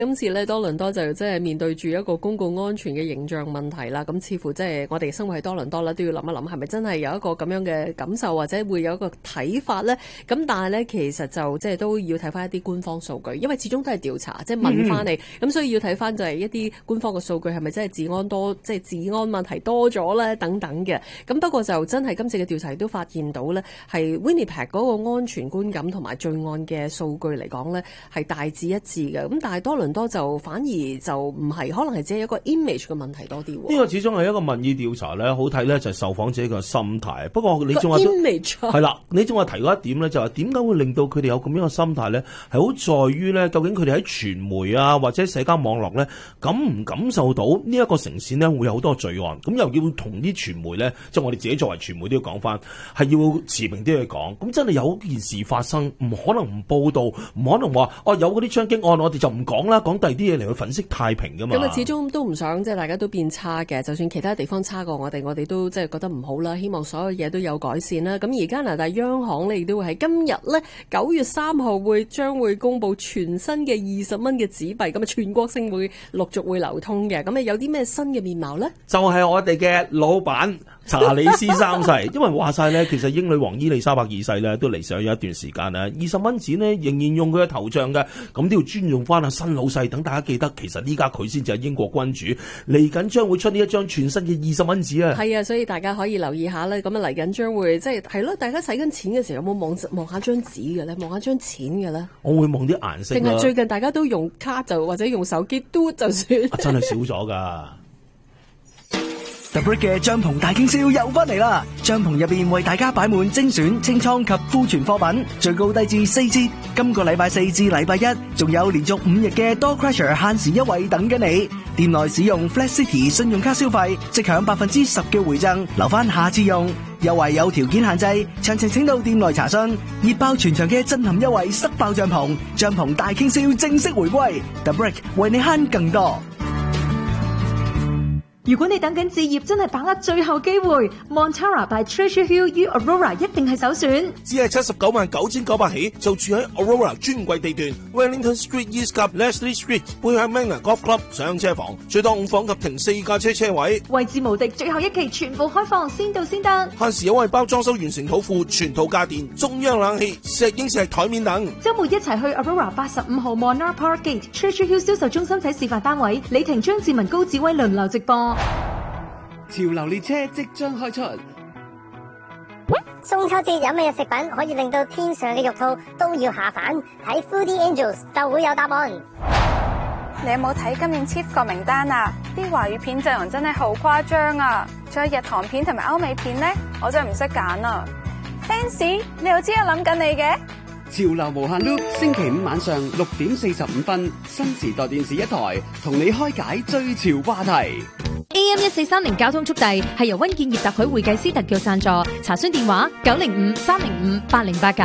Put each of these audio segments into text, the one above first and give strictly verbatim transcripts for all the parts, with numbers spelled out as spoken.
今次咧多倫多就即係面對住一個公共安全嘅形象問題啦，咁似乎即係我哋生活喺多倫多啦，都要諗一諗係咪真係有一個咁樣嘅感受，或者會有一個睇法咧？咁但係咧，其實就即係都要睇翻一啲官方數據，因為始終都係調查，即係問翻你，咁、嗯、所以要睇翻就係一啲官方嘅數據係咪真係治安多，即係治安問題多咗咧等等嘅。咁不過就真係今次嘅調查都發現到咧，係 Winnipeg 嗰個安全觀感同埋罪案嘅數據嚟講咧係大致一致嘅。咁但係多倫多就反而就唔係，可能係只係一個 image 嘅問題多啲。 呢個始終係一個民意調查咧，好睇咧就係受訪者嘅心態。不過你仲話 image 係啦，你仲話提過一點咧，就係點解會令到佢哋有咁樣嘅心態咧？係好在於咧，究竟佢哋喺傳媒啊或者社交網絡咧，感唔感受到呢一個城市咧會有好多罪案？咁又要同啲傳媒咧，即係我哋自己作為傳媒都要講翻，係要持平啲去講。咁真係有件事發生，唔可能唔報道，唔可能話哦有嗰啲槍擊案，我哋就唔講啦，講第二啲嘢嚟去粉飾太平噶嘛。 咁啊，始終都唔想即係大家都變差嘅，就算其他地方差過我哋，我哋都即係覺得唔好啦。希望所有嘢都有改善啦。咁而加拿大央行咧亦都會喺今日咧九月三號會將會公布全新嘅二十蚊嘅紙幣，咁啊全國性會陸續會流通嘅。咁啊有啲咩新嘅面貌咧？ 就係我哋嘅老闆查理斯三世，因為話晒咧，其實英女王伊麗莎白二世咧都離世咗一段時間啦。二十蚊紙呢仍然用佢嘅頭像嘅，咁都要尊重翻阿新老細，等大家記得，其實依家佢先至係英國君主，嚟緊將會出呢一張全新嘅二十蚊紙啊！ 係啊，所以大家可以留意下咧。咁啊嚟緊將會即係係咯，大家使緊錢嘅時候有冇望望下張紙嘅咧？望下張錢嘅咧？ 我會望啲顏色。定係最近大家都用卡就或者用手機嘟就算？ 啊、真係少咗㗎。 The Brick 嘅帳篷大傾銷又翻嚟啦！帳篷入邊為大家擺滿精選清倉及庫存貨品，最高低至四折。今個禮拜四至禮拜一，仲有連續五日嘅 Door Crusher 限時優惠等緊你。店內使用 Flash City 信用卡消費，即享百分之十嘅回贈，留翻下次用。優惠有條件限制，詳情請到店內查詢。熱爆全場嘅震撼優惠，塞爆帳篷，帳篷大傾銷正式回歸。The Brick 為你慳更多。 如果你等緊置業，真係把握最後機會 Montara by Treasure Hill U Aurora 一定係首選。 只係七十九萬九千九百起，就住喺 Aurora 專櫃地段 Wellington Street East 及 Leslie Street， 背向 Magna Golf Club 上車房，最多五房及停四架車車位。 位置無敵，最後一期全部開放，先到先得。 限時優惠包裝修完成土庫、全套家電、中央冷氣、石英石台面等。 週末一齊去 Aurora 八十五號 Monarch Park Gate Treasure Hill 銷售中心睇示範單位，李婷、張志文、高志威輪流直播。 潮流列車即將開出， 中秋節有咩食品可以令到天上嘅肉兔都要下凡？睇 Foodie Angels 就會有答案。 你有冇睇今年 Chief 個名單啊？啲華語片陣容真係好誇張啊！仲有日韓片同埋歐美片呢，我真係唔識揀啊 ！Fancy， 你又知我諗緊你嘅？ 潮流無限 loop， 星期五晚上六點四十五分，新時代電視一台同你開解最潮話題。 A M 一四三零交通速遞係由溫建業特許會計師特約贊助，查詢電話九零五三零五八零八九。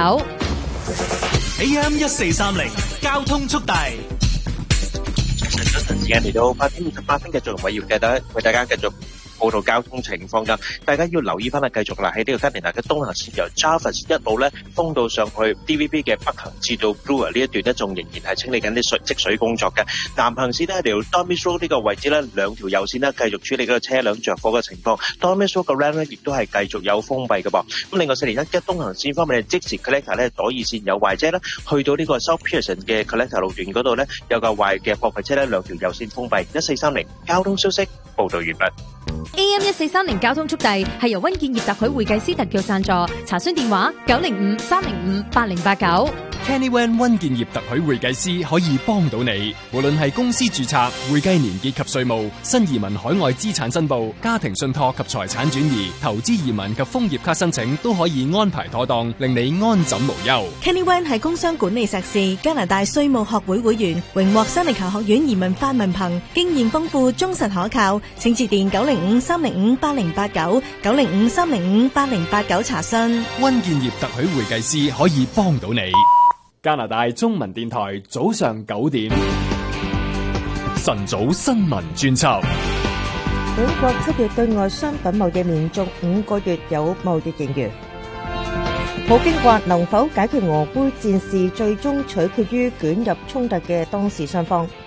A M 一四三零交通速遞。 早晨，早晨，時間嚟到八點二十八分，繼續為要記得為大家繼續報道交通情況㗎，大家要留意翻啦，繼續啦喺呢個加連大嘅東行線由 Jarvis 一路咧封到上去 D V B 嘅北行至到 Bloor 呢一段咧，仲仍然係清理緊啲水積水工作嘅。南行線咧嚟到 Dormis Road 呢個位置咧，兩條右線咧繼續處理嗰個車輛着火嘅情況。Dormis Road 嘅 ramp 咧亦都係繼續有封閉嘅噃。咁另外四零一一東行線方面，即時 Collector 咧左二線有壞車啦，去到呢個 South Pearson 嘅 Collector 路段嗰度咧有個壞嘅貨櫃車咧，兩條右線封閉。一四三零交通消息報道完畢。 A M 一四三零交通速遞係由溫建業特許會計師特約贊助，查詢電話九零五三零五八零八九。 Kenny Wan 溫建業特許會計師可以幫到你，無論係公司註冊、會計年結及稅務、新移民海外資產申報、家庭信託及財產轉移、投資移民及楓葉卡申請都可以安排妥當，令你安枕無憂。 Kenny Wan 係工商管理碩士，加拿大稅務學會會員，榮獲新力球學院移民法文憑，經驗豐富，忠實可靠。請致電九零五三零五八零八九九零五三零五八零八九查詢。 溫建業特許會計師可以幫到你。加拿大中文電台早上九點晨早新聞專輯。 本國七月對外商品貿易連續五個月有貿易盈餘。普京話能否解決俄烏戰事，最終取決於捲入衝突嘅當事雙方。